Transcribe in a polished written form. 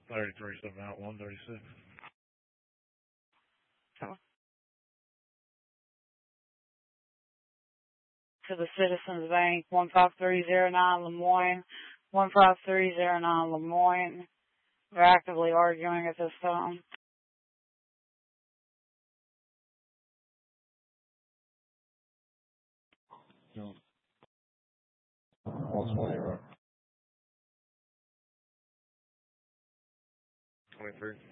33 something out 136. To the Citizens Bank, 15309 Lemoyne, 15309 Lemoyne. They're actively arguing at this time. No. 120, right? 23.